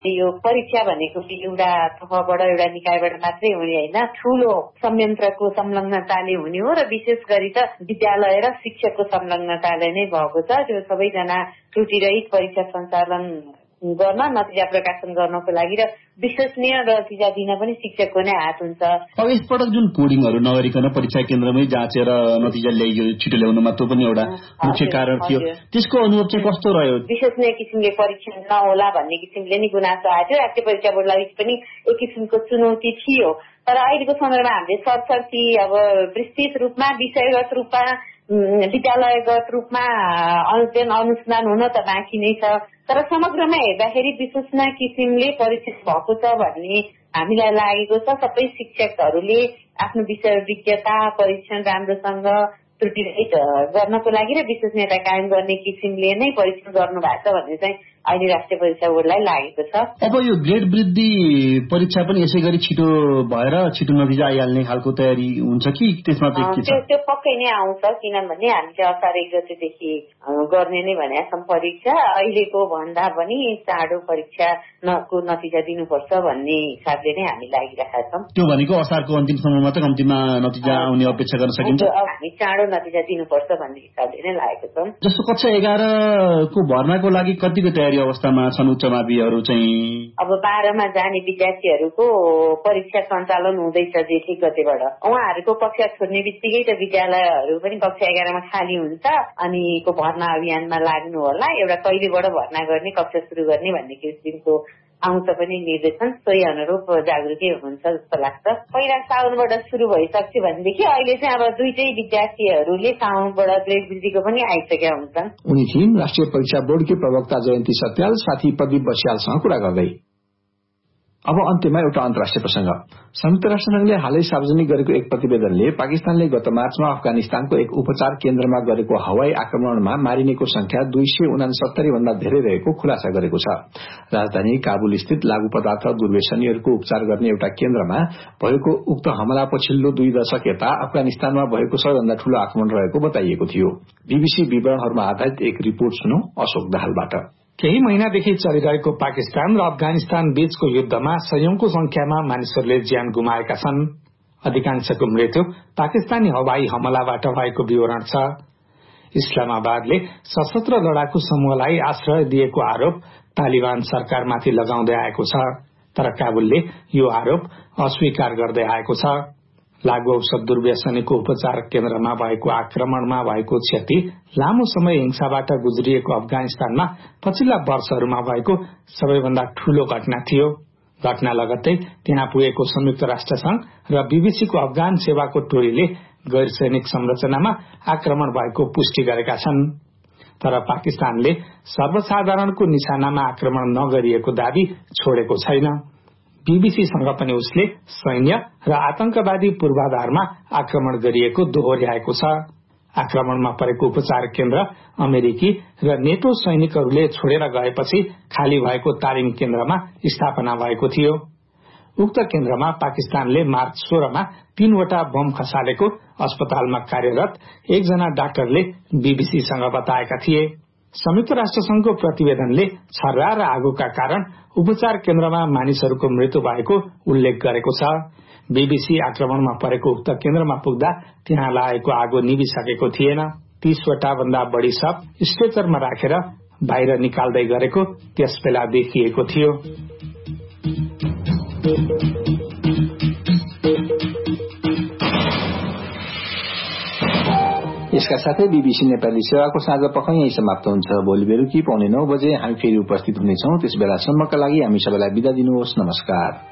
यो परीक्षा भनेको एउटा तहबाट एउटा निकायबाट मात्रै हुने होइन, ठूलो संयन्त्रको संलग्नताले हुने हो र विशेष गरी त विद्यालय र शिक्षकको संलग्नताले नै भएको छ। त्यो सबैजना त्रुटिरहित परीक्षा सञ्चालन गर्न, नतिजा प्रकाशन गर्नको लागि र विश्वसनीय नतिजा दिन पनि शिक्षकको नै हात हुन्छ। अब यसपटक जुन कोडिङहरू नगरिकन परीक्षा केन्द्रमै जाँचेर नतिजा ल्याइयो छिटो ल्याउनमा त्यो पनि एउटा मुख्य कारण थियो। त्यसको अनुभव चाहिँ कस्तो रह्यो? विश्वसनीय किसिमले परीक्षण नहोला भन्ने किसिमले नै गुनासो आएको थियो। राष्ट्रिय परीक्षा बोर्डलाई पनि एक किसिमको चुनौती थियो। तर अहिलेको समयमा हामीले सरसर्ती अब विस्तृत रूपमा विषयगत रूपमा विद्यालयगत रूपमा अध्ययन अनुसन्धान हुन त बाँकी नै छ। तर समग्रमा हेर्दाखेरि विश्वसनीय किसिमले परीक्षण भएको छ भन्ने हामीलाई लागेको छ। सबै शिक्षकहरूले आफ्नो विषय विज्ञता परीक्षण राम्रोसँग त्रुटिरहित गर्नको लागि र विश्वसनीयता कायम गर्ने किसिमले नै परीक्षण गर्नु भएको छ भन्ने चाहिँ अहिले राष्ट्रिय परीक्षा बोर्डलाई लागेको छ। अब यो ग्रेड वृद्धि परीक्षा पनि यसै गरी छिटो भएर छिटो नतिजा आइहाल्ने खालको तयारी हुन्छ कि त्यसमा चाहिँ के छ? त्यो पक्कै नै आउँछ, किनभने हामीले असार 1 गतेदेखि गर्ने नै भनेका छौँ परीक्षा। अहिलेको भन्दा पनि चाँडो परीक्षाको नतिजा दिनुपर्छ भन्ने हिसाबले नै हामी लागिरहेका छौँ। त्यो भनेको असारको अन्तिमसम्ममा त कम्तीमा नतिजा आउने अपेक्षा गर्न सकिन्छ। हामी चाँडो नतिजा दिनुपर्छ भन्ने हिसाबले नै लागेको छौँ। जस्तो कक्षा 11 को भर्नाको लागि कतिको तयारी अवस्थामा छन् उच्च माविहरू चाहिँ? अब 12 मा जाने विद्यार्थीहरूको परीक्षा सञ्चालन हुँदैछ जेठ 1 गतेबाट। उहाँहरूको कक्षा छोड्ने बित्तिकै त विद्यालयहरू पनि कक्षा 11 मा खाली हुन्छ अनि को भर्ना अभियानमा लाग्नु होला। एउटा कहिलेबाट भर्ना गर्ने, कक्षा सुरु गर्ने भन्ने किसिमको आउँछ पनि निर्देशन। सोही अनुरूप जागृति हुनुहुन्छ जस्तो लाग्छ। पहिला साउनबाट सुरु भइसक्यो भनेदेखि अहिले चाहिँ अब दुईटै विद्यार्थीहरूले साउनबाट ग्रेड वृद्धिको पनि आइसकेका हुन्छन्। उनी थिइन् राष्ट्रिय परीक्षा बोर्डकी प्रवक्ता जयन्ती सत्याल साथी प्रदीप बस्यालसँग कुरा गर्दै। अब अन्त्यमा एउटा अन्तर्राष्ट्रिय प्रसंग। संयुक्त राष्ट्र संघले हालै सार्वजनिक गरेको एक प्रतिवेदनले पाकिस्तानले गत मार्चमा अफगानिस्तानको एक उपचार केन्द्रमा गरेको हवाई आक्रमणमा मारिनेको संख्या 269 भन्दा धेरै रहेको खुलासा गरेको छ। राजधानी काबुल स्थित लागू पदार्थ दुर्व्यसनीहरूको उपचार गर्ने एउटा केन्द्रमा भएको उक्त हमला पछिल्लो 2 दशक यता अफगानिस्तानमा भएको सबैभन्दा ठूलो आक्रमण रहेको बताइएको थियो। बीबीसी विवरणहरूमा आधारित एक रिपोर्ट सुनौ अशोक दाहालबाट। केही महिनादेखि चलिरहेको पाकिस्तान र अफगानिस्तान बीचको युद्धमा सयौंको संख्यामा मानिसहरूले ज्यान गुमाएका छन्। अधिकांशको मृत्यु पाकिस्तानी हवाई हमलाबाट भएको विवरण छ। इस्लामाबादले सशस्त्र लडाकु समूहलाई आश्रय दिएको आरोप तालिबान सरकारमाथि लगाउँदै आएको छ। तर काबुलले यो आरोप अस्वीकार गर्दै आएको छ। लागू औषध दुर्व्यसनीको उपचार केन्द्रमा भएको आक्रमणमा भएको क्षति लामो समय हिंसाबाट गुज्रिएको अफगानिस्तानमा पछिल्ला वर्षहरूमा भएको सबैभन्दा ठूलो घटना थियो। घटना लगत्तै त्यहाँ पुगेको संयुक्त राष्ट्र संघ र बीबीसीको अफगान सेवाको टोलीले गैर सैनिक संरचनामा आक्रमण भएको पुष्टि गरेका छन्। तर पाकिस्तानले सर्वसाधारणको निशानामा आक्रमण नगरिएको दावी छोडेको छैन। बीबीसीसँग पनि उसले सैन्य र आतंकवादी पूर्वाधारमा आक्रमण गरिएको दोहोर्याएको छ। आक्रमणमा परेको उपचार केन्द्र अमेरिकी र नेटो सैनिकहरूले छोडेर गएपछि खाली भएको तालिम केन्द्रमा स्थापना भएको थियो। उक्त केन्द्रमा पाकिस्तानले मार्च 16 मा 3 वटा बम खसालेको अस्पतालमा कार्यरत एकजना डाक्टरले बीबीसीसँग बताएका थिए। संयुक्त राष्ट्र संघको प्रतिवेदनले छर्रा र आगोका कारण उपचार केन्द्रमा मानिसहरूको मृत्यु भएको उल्लेख गरेको छ। बीबीसी आक्रमणमा परेको उक्त केन्द्रमा पुग्दा त्यहाँ लागेको आगो निभिसकेको थिएन। 30 वटा भन्दा बढी शव स्ट्रेचरमा राखेर बाहिर निकाल्दै गरेको त्यसबेला देखिएको थियो। यसका साथै बीबीसी नेपाली सेवाको साँझ पख यही समाप्त हुन्छ। भोलि बेलुकी 9:15 बजे हामी फेरि उपस्थित हुनेछौं। त्यसबेलासम्मका लागि हामी सबैलाई बिदा दिनुहोस्। नमस्कार।